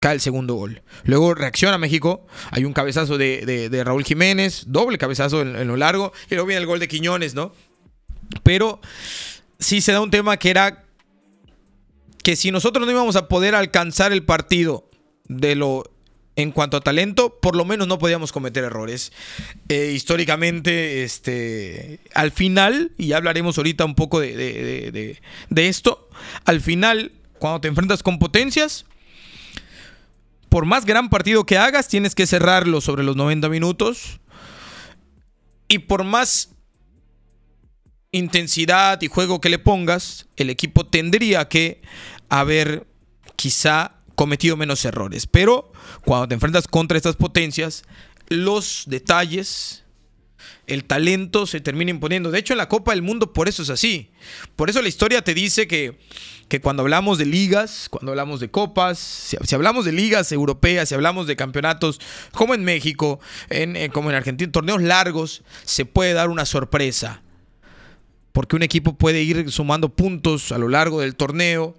cae el segundo gol. Luego reacciona México, hay un cabezazo de Raúl Jiménez, doble cabezazo en lo largo, y luego viene el gol de Quiñones, ¿no? Pero sí se da un tema que era que si nosotros no íbamos a poder alcanzar el partido en cuanto a talento, por lo menos no podíamos cometer errores. Históricamente, al final, y ya hablaremos ahorita un poco de esto, al final, cuando te enfrentas con potencias, por más gran partido que hagas, tienes que cerrarlo sobre los 90 minutos. Y por más intensidad y juego que le pongas, el equipo tendría que haber quizá cometido menos errores. Pero cuando te enfrentas contra estas potencias, los detalles, el talento se termina imponiendo. De hecho, en la Copa del Mundo por eso es así. Por eso la historia te dice que cuando hablamos de ligas, cuando hablamos de copas, si hablamos de ligas europeas, si hablamos de campeonatos como en México, como en Argentina, torneos largos, se puede dar una sorpresa. Porque un equipo puede ir sumando puntos a lo largo del torneo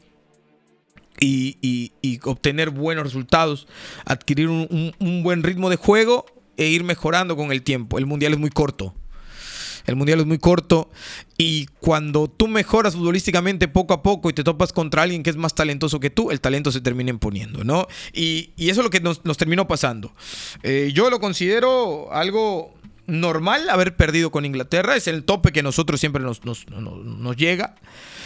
y obtener buenos resultados, adquirir un buen ritmo de juego e ir mejorando con el tiempo. El mundial es muy corto. Y cuando tú mejoras futbolísticamente poco a poco y te topas contra alguien que es más talentoso que tú, el talento se termina imponiendo, ¿no? Y eso es lo que nos terminó pasando. Yo lo considero algo normal haber perdido con Inglaterra. Es el tope que nosotros siempre nos llega.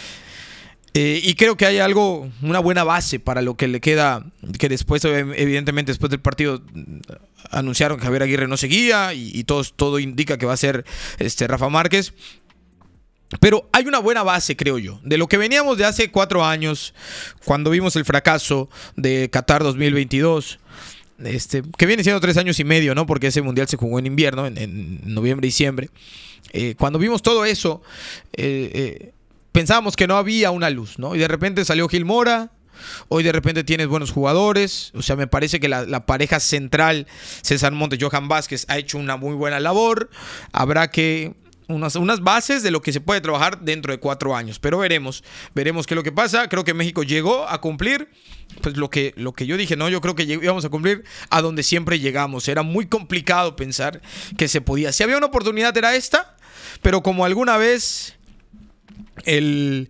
Y creo que hay una buena base para lo que le queda, que después, evidentemente, después del partido anunciaron que Javier Aguirre no seguía y todo indica que va a ser Rafa Márquez. Pero hay una buena base, creo yo, de lo que veníamos de hace 4 años, cuando vimos el fracaso de Qatar 2022, que viene siendo 3 años y medio, ¿no? Porque ese mundial se jugó en invierno, en noviembre y diciembre. Cuando vimos todo eso, pensábamos que no había una luz, ¿no? Y de repente salió Gil Mora. Hoy de repente tienes buenos jugadores. O sea, me parece que la pareja central, César Montes, Johan Vázquez, ha hecho una muy buena labor. Habrá que unas bases de lo que se puede trabajar dentro de 4 años. Pero veremos qué es lo que pasa. Creo que México llegó a cumplir pues lo que yo dije, ¿no? Yo creo que íbamos a cumplir a donde siempre llegamos. Era muy complicado pensar que se podía. Si había una oportunidad era esta, pero como alguna vez el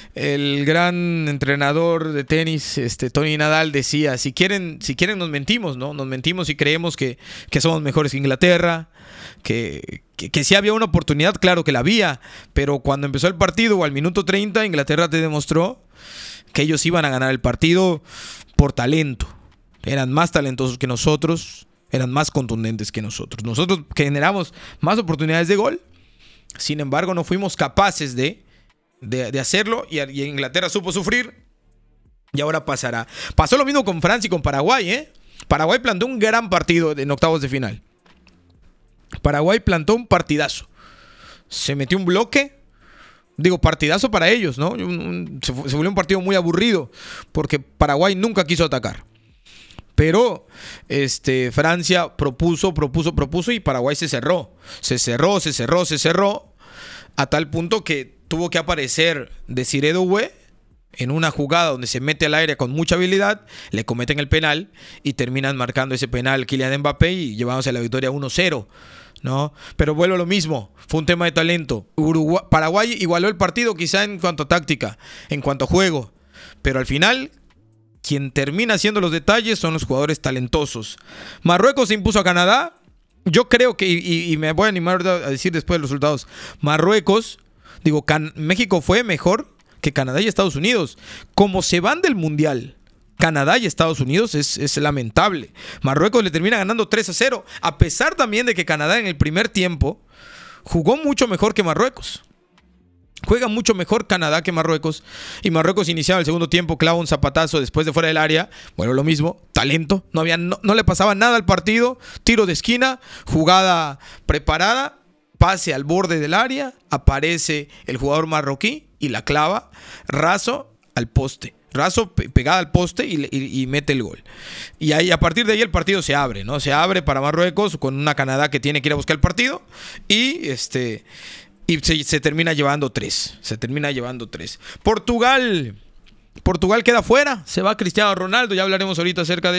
gran entrenador de tenis, Tony Nadal, decía, si quieren nos mentimos, ¿no? Nos mentimos y creemos que somos mejores que Inglaterra, que sí había una oportunidad, claro que la había, pero cuando empezó el partido o al minuto 30, Inglaterra te demostró que ellos iban a ganar el partido por talento. Eran más talentosos que nosotros, eran más contundentes que nosotros. Nosotros generamos más oportunidades de gol, sin embargo no fuimos capaces de hacerlo y Inglaterra supo sufrir y ahora pasará. Pasó lo mismo con Francia y con Paraguay, Paraguay plantó un gran partido en octavos de final. Paraguay plantó un partidazo. Se metió un bloque. Digo, partidazo para ellos, ¿no? Se volvió un partido muy aburrido porque Paraguay nunca quiso atacar. Pero Francia propuso y Paraguay se cerró. Se cerró a tal punto que tuvo que aparecer Desiré Doué en una jugada donde se mete al aire con mucha habilidad, le cometen el penal y terminan marcando ese penal Kylian Mbappé y llevándose la victoria 1-0, ¿no? Pero vuelvo a lo mismo, fue un tema de talento. Paraguay igualó el partido quizá en cuanto a táctica, en cuanto a juego, pero al final quien termina haciendo los detalles son los jugadores talentosos. Marruecos se impuso a Canadá. Yo creo que, y me voy a animar a decir después de los resultados, México fue mejor que Canadá y Estados Unidos. Como se van del Mundial Canadá y Estados Unidos, es lamentable. Marruecos le termina ganando 3-0, a pesar también de que Canadá en el primer tiempo jugó mucho mejor que Marruecos. Juega mucho mejor Canadá que Marruecos. Y Marruecos iniciaba el segundo tiempo, clava un zapatazo después de fuera del área. Bueno, lo mismo, talento. No le pasaba nada al partido. Tiro de esquina, jugada preparada, pase al borde del área, aparece el jugador marroquí y la clava raso al poste. Raso pegada al poste y mete el gol. Y ahí, a partir de ahí el partido se abre, ¿no? Se abre para Marruecos con una Canadá que tiene que ir a buscar el partido y se termina llevando 3. Portugal Portugal queda fuera, se va Cristiano Ronaldo, ya hablaremos ahorita acerca de